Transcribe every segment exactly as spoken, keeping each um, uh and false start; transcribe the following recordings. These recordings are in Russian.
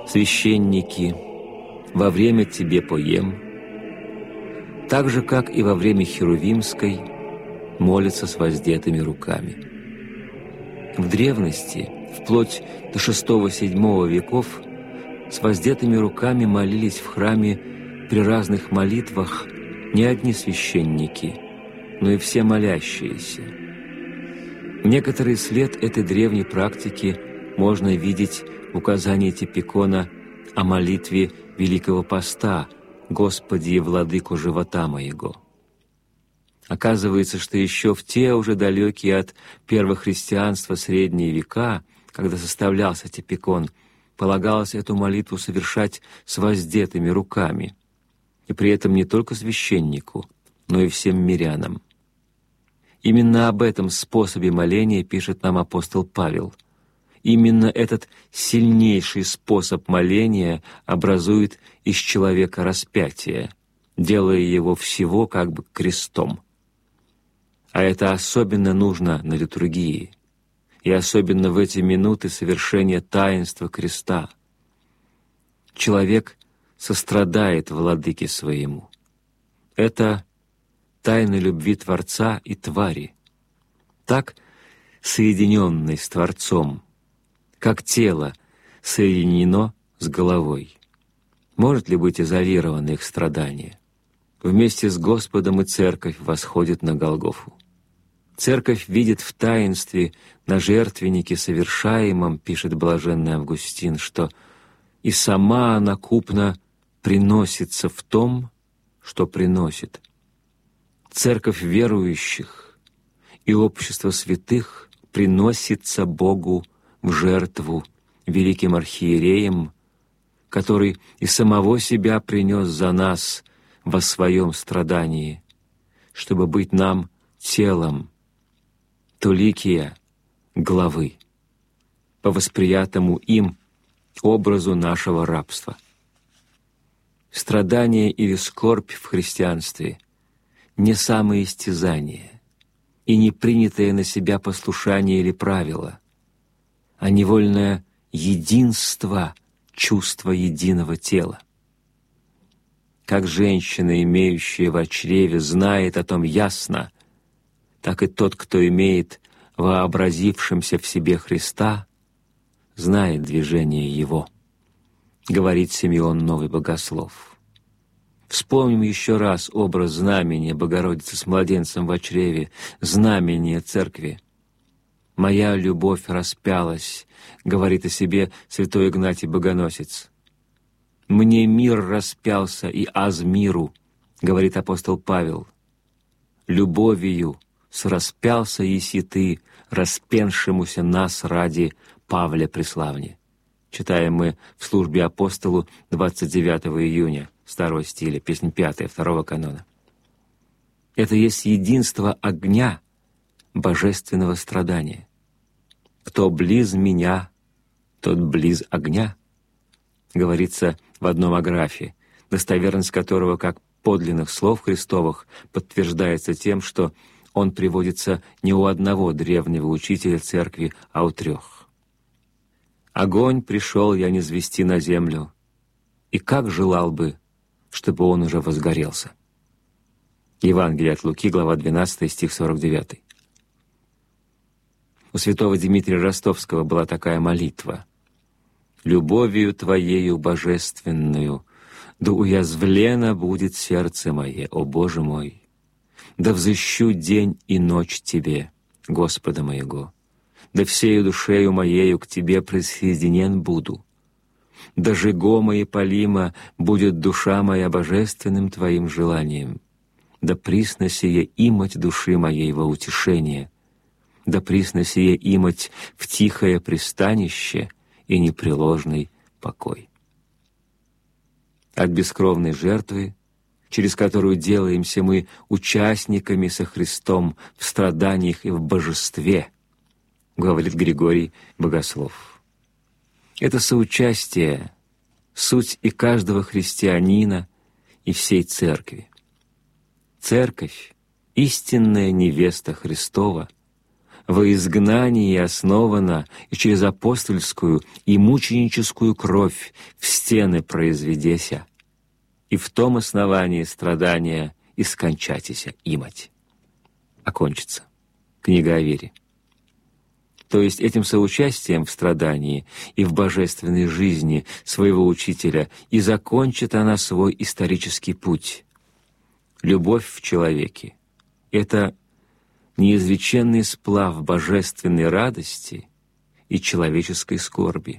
священники, во время Тебе поем, так же, как и во время Херувимской, молятся с воздетыми руками. В древности, вплоть до шестого-седьмого веков, с воздетыми руками молились в храме при разных молитвах не одни священники, но и все молящиеся. Некоторый след этой древней практики можно видеть в указании Типикона о молитве Великого Поста «Господи и владыку живота моего». Оказывается, что еще в те уже далекие от первохристианства средние века, когда составлялся Типикон, полагалось эту молитву совершать с воздетыми руками, и при этом не только священнику, но и всем мирянам. Именно об этом способе моления пишет нам апостол Павел. Именно этот сильнейший способ моления образует из человека распятие, делая его всего как бы крестом. А это особенно нужно на литургии, и особенно в эти минуты совершения таинства креста. Человек сострадает владыке своему. Это тайна любви Творца и твари, так соединенной с Творцом, как тело соединено с головой. Может ли быть изолировано их страдание? Вместе с Господом и Церковь восходит на Голгофу. Церковь видит в таинстве на жертвеннике совершаемом, пишет блаженный Августин, что и сама она купно приносится в том, что приносит. Церковь верующих и общество святых приносится Богу в жертву великим архиереем, который и самого себя принес за нас во своем страдании, чтобы быть нам телом, толикия главы, по восприятому им образу нашего рабства. Страдание или скорбь в христианстве не самоистязание и не принятое на себя послушание или правило, а невольное единство чувства единого тела. Как женщина, имеющая во чреве, знает о том ясно, так и тот, кто имеет вообразившимся в себе Христа, знает движение Его, говорит Симеон Новый Богослов. Вспомним еще раз образ знамения Богородицы с младенцем во чреве, знамение Церкви. «Моя любовь распялась», — говорит о себе святой Игнатий Богоносец. «Мне мир распялся, и аз миру», — говорит апостол Павел. «Любовью сраспялся еси ты, распеншемуся нас ради Павля преславне». Читаем мы в службе апостолу двадцать девятого июня, старого стиля, песнь пятая, второго канона. Это есть единство огня божественного страдания. «Кто близ меня, тот близ огня», говорится в одном аграфе, достоверность которого, как подлинных слов Христовых, подтверждается тем, что он приводится не у одного древнего учителя церкви, а у трех. «Огонь пришел я низвести на землю, и как желал бы, чтобы он уже возгорелся». Евангелие от Луки, глава двенадцатая, стих сорок девятый. У святого Дмитрия Ростовского была такая молитва: «Любовью Твоею божественную, да уязвлено будет сердце мое, о Боже мой, да взыщу день и ночь Тебе, Господа моего, да всею душею моею к Тебе присоединен буду, да жигома и полима будет душа моя божественным Твоим желанием, да присно сие имать души моей во утешение, да присно сие имать в тихое пристанище и непреложный покой». От бескровной жертвы, через которую делаемся мы участниками со Христом в страданиях и в божестве, говорит Григорий Богослов. Это соучастие, суть и каждого христианина, и всей Церкви. Церковь, истинная невеста Христова, во изгнании основана и через апостольскую и мученическую кровь в стены произведеся, и в том основании страдания и скончатися имать». Окончится. Книга о вере. То есть этим соучастием в страдании и в божественной жизни своего учителя и закончит она свой исторический путь. Любовь в человеке — это неизреченный сплав божественной радости и человеческой скорби.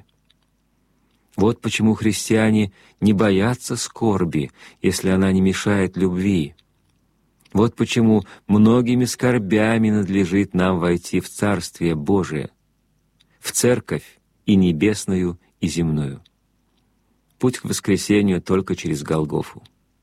Вот почему христиане не боятся скорби, если она не мешает любви. Вот почему многими скорбями надлежит нам войти в Царствие Божие, в Церковь и небесную, и земную. Путь к воскресению только через Голгофу.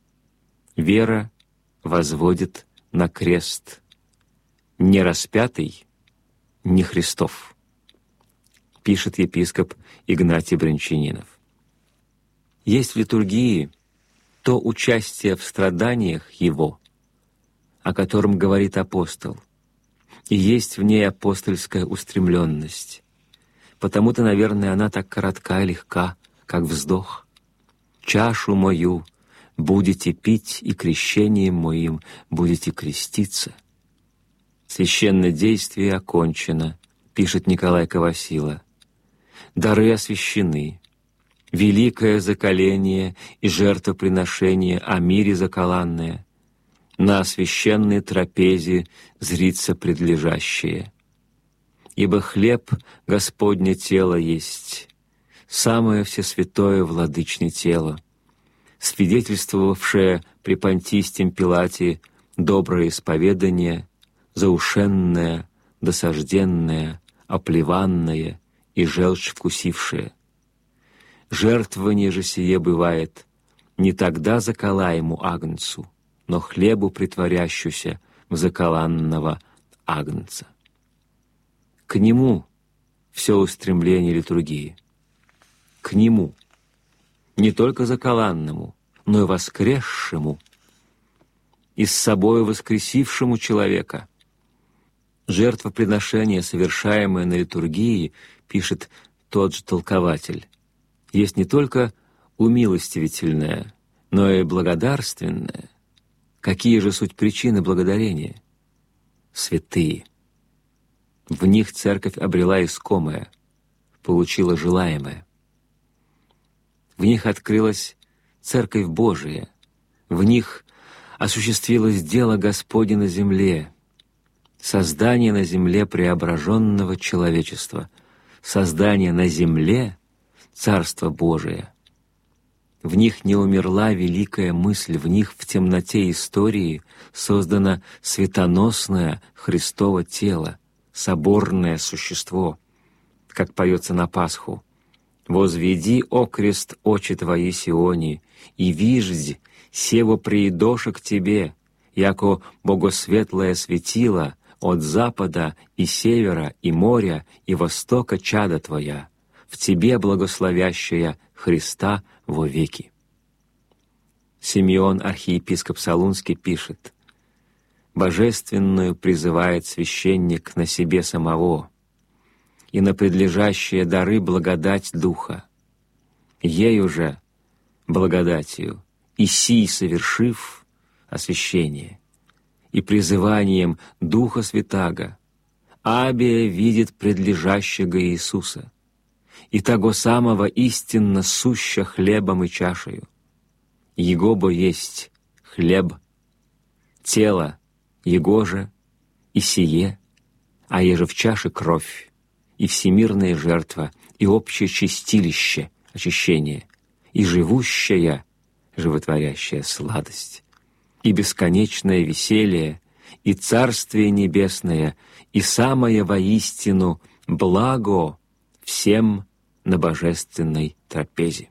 Вера возводит на крест не распятый, не Христов, пишет епископ Игнатий Брянчанинов. Есть в литургии то участие в страданиях Его, о котором говорит апостол, и есть в ней апостольская устремленность. Потому-то, наверное, она так коротка и легка, как вздох. «Чашу мою будете пить, и крещением моим будете креститься». «Священное действие окончено», пишет Николай Ковасила. «Дары освящены. Великое заколение и жертвоприношение о мире заколанное. На священной трапезе зрится предлежащее. Ибо хлеб Господне тело есть, самое всесвятое владычне тело, свидетельствовавшее при Понтистем Пилате доброе исповедание, заушенное, досажденное, оплеванное и желчь вкусившее. Жертвование же сие бывает не тогда заколаему агнцу, но хлебу притворящуся в заколанного агнца». К Нему все устремление литургии. К Нему, не только заколанному, но и воскресшему, и с собою воскресившему человека. Жертвоприношение, совершаемое на литургии, пишет тот же толкователь, есть не только умилостивительное, но и благодарственное. Какие же суть причины благодарения? Святые. В них Церковь обрела искомое, получила желаемое. В них открылась Церковь Божия, в них осуществилось дело Господне на земле, создание на земле преображенного человечества, создание на земле Царства Божия. В них не умерла великая мысль, в них в темноте истории создано светоносное Христово тело, соборное существо, как поется на Пасху. «Возведи, о крест, очи твои Сиони, и виждь, сего приидоша к тебе, яко богосветлое светило от запада и севера и моря и востока чада твоя, в тебе благословящая Христа во веки». Симеон, архиепископ Солунский, пишет: «Божественную призывает священник на себе самого, и на предлежащие дары благодать Духа. Ею же, благодатью, и сий совершив освящение, и призыванием Духа Святаго, Абия видит предлежащего Иисуса, и того самого истинно суща хлебом и чашею. Егобо есть хлеб, тело Его же, и сие, а еже в чаше кровь, и всемирная жертва, и общее чистилище, очищение, и живущая, животворящая сладость, и бесконечное веселье, и царствие небесное, и самое воистину благо всем на божественной трапезе».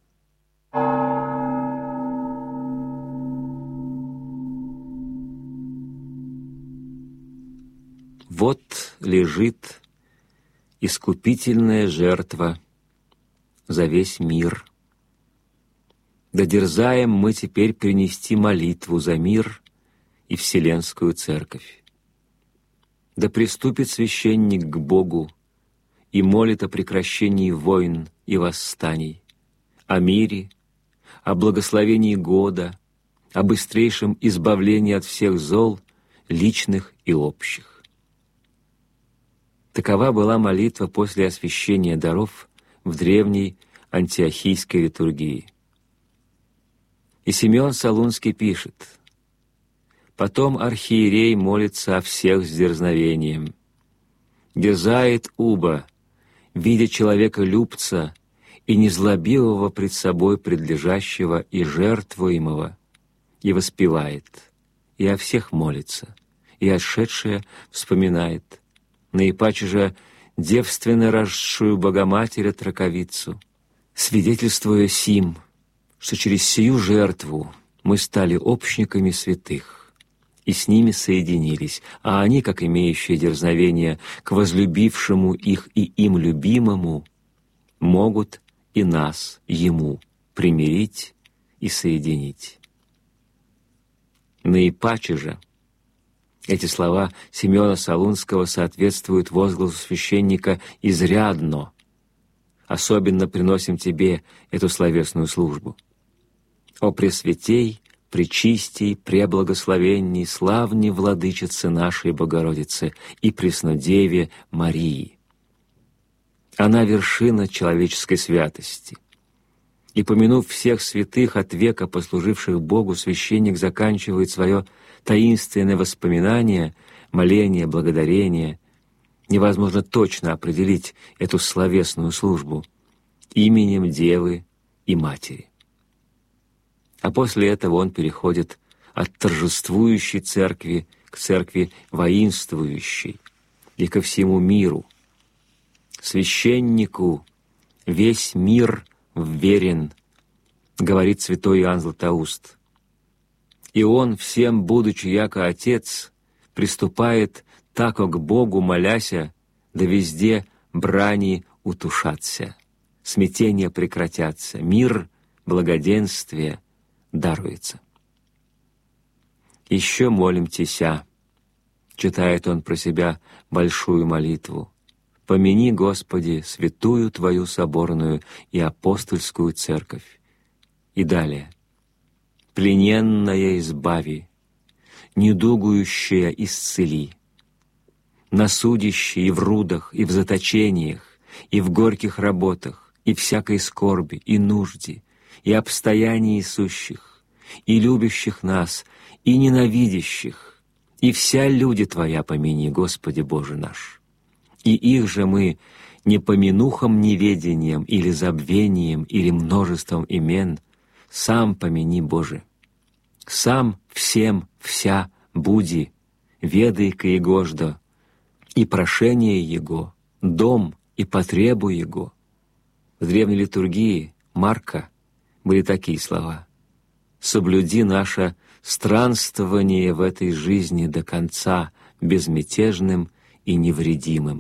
Вот лежит искупительная жертва за весь мир. Да дерзаем мы теперь принести молитву за мир и Вселенскую Церковь. Да приступит священник к Богу и молит о прекращении войн и восстаний, о мире, о благословении года, о быстрейшем избавлении от всех зол, личных и общих. Такова была молитва после освящения даров в древней антиохийской литургии. И Симеон Солунский пишет: «Потом архиерей молится о всех с дерзновением. Дерзает уба, видя человека-любца и незлобивого пред собой предлежащего и жертвуемого, и воспевает, и о всех молится, и отшедшее вспоминает, наипаче же девственно рожшую Богоматеря Траковицу, свидетельствуя сим, что через сию жертву мы стали общниками святых, и с ними соединились, а они, как имеющие дерзновение к возлюбившему их и им любимому, могут и нас ему примирить и соединить». Наипаче же эти слова Симеона Солунского соответствуют возгласу священника «изрядно». Особенно приносим Тебе эту словесную службу. О Пресвятей, Пречистей, Преблагословенней, славней Владычице нашей Богородице и Преснодеве Марии. Она вершина человеческой святости. И, помянув всех святых от века, послуживших Богу, священник заканчивает свое таинственное воспоминание, моление, благодарение. Невозможно точно определить эту словесную службу именем Девы и Матери. А после этого он переходит от торжествующей церкви к церкви воинствующей и ко всему миру. «Священнику весь мир вверен», — говорит святой Иоанн Златоуст. «И он, всем будучи яко Отец, приступает тако к Богу моляся, да везде брани утушатся, смятения прекратятся, мир, благоденствие даруется». «Еще молим Теся», — читает он про себя большую молитву, «помяни, Господи, святую Твою соборную и апостольскую церковь». И далее: «Плененная избави, недугующая исцели, на судище и в рудах, и в заточениях, и в горьких работах, и всякой скорби, и нужде, и обстоянии сущих, и любящих нас, и ненавидящих, и вся люди Твоя помяни, Господи Боже наш. И их же мы не помянухом неведением или забвением или множеством имен, сам помяни, Боже. Сам всем вся буди, ведай-ка Егожда, и прошение Его, дом и потребу Его». В древней литургии Марка были такие слова: «Соблюди наше странствование в этой жизни до конца безмятежным и невредимым».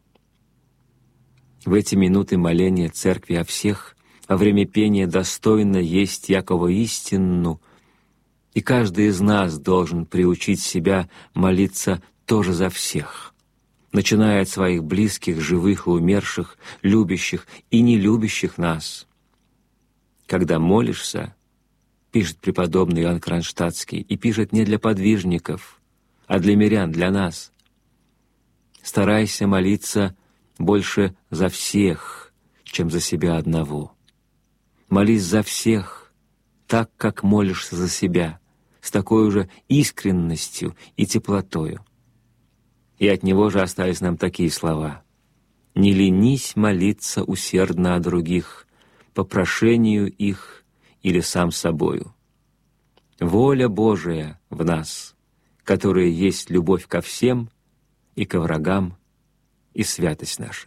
В эти минуты моления Церкви о всех во время пения достойно есть яково истинну, и каждый из нас должен приучить себя молиться тоже за всех, начиная от своих близких, живых и умерших, любящих и не любящих нас. Когда молишься, пишет преподобный Иоанн Кронштадтский, и пишет не для подвижников, а для мирян, для нас, старайся молиться больше за всех, чем за себя одного. Молись за всех, так, как молишься за себя, с такой же искренностью и теплотою. И от него же остались нам такие слова: «Не ленись молиться усердно о других, по прошению их или сам собою. Воля Божия в нас, которая есть любовь ко всем и ко врагам, и святость наша».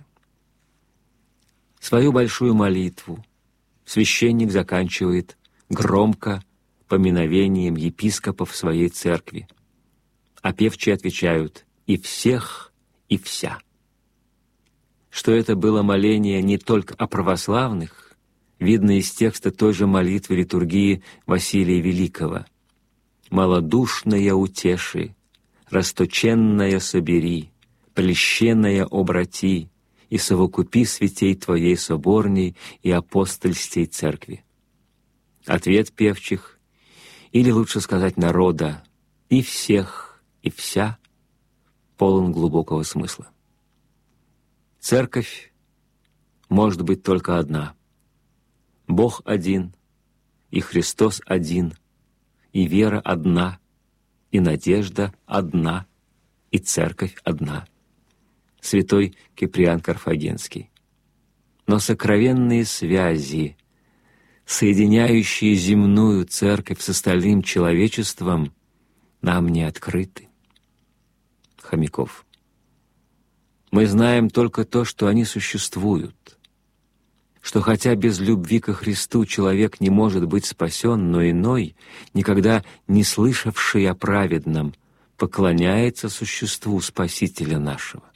Свою большую молитву священник заканчивает громко поминовением епископов своей церкви, а певчие отвечают: «И всех, и вся». Что это было моление не только о православных, видно из текста той же молитвы литургии Василия Великого: «Малодушная утеши, расточенная собери, «Прельщенная обрати, и совокупи святей Твоей соборней и апостольстей церкви». Ответ певчих, или лучше сказать народа, и всех, и вся, полон глубокого смысла. Церковь может быть только одна. Бог один, и Христос один, и вера одна, и надежда одна, и церковь одна. Святой Киприан Карфагенский. Но сокровенные связи, соединяющие земную церковь с остальным человечеством, нам не открыты. Хомяков. Мы знаем только то, что они существуют, что хотя без любви ко Христу человек не может быть спасен, но иной, никогда не слышавший о праведном, поклоняется существу Спасителя нашего.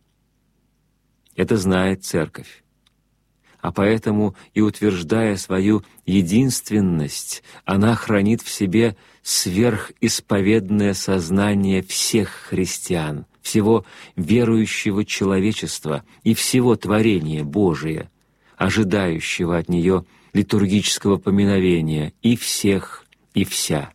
Это знает Церковь. А поэтому и утверждая свою единственность, она хранит в себе сверхисповедное сознание всех христиан, всего верующего человечества и всего творения Божия, ожидающего от нее литургического поминовения и всех, и вся.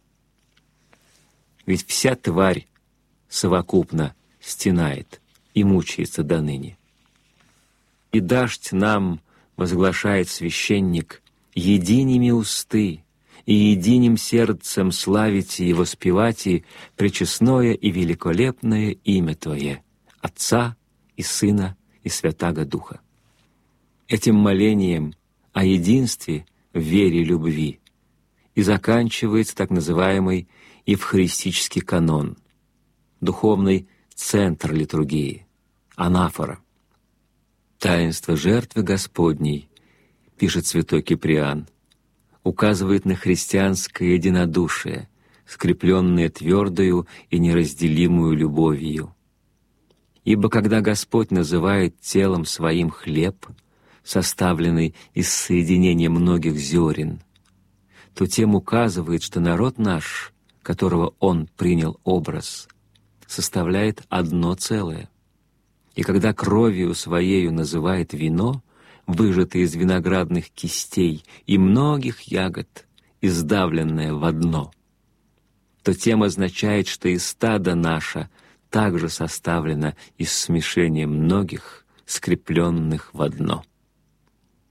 Ведь вся тварь совокупно стенает и мучается доныне. «И дашь нам, — возглашает священник, — единими усты и единым сердцем славить и воспевать и пречестное и великолепное имя Твое, Отца и Сына и Святаго Духа». Этим молением о единстве в вере и любви и заканчивается так называемый евхаристический канон, духовный центр литургии, анафора. «Таинство жертвы Господней, — пишет святой Киприан, — указывает на христианское единодушие, скрепленное твердою и неразделимую любовью. Ибо когда Господь называет телом Своим хлеб, составленный из соединения многих зерен, то тем указывает, что народ наш, которого Он принял образ, составляет одно целое. И когда кровью Своею называет вино, выжатое из виноградных кистей и многих ягод, издавленное в одно, то тем означает, что и стадо наше также составлено из смешения многих, скрепленных в одно.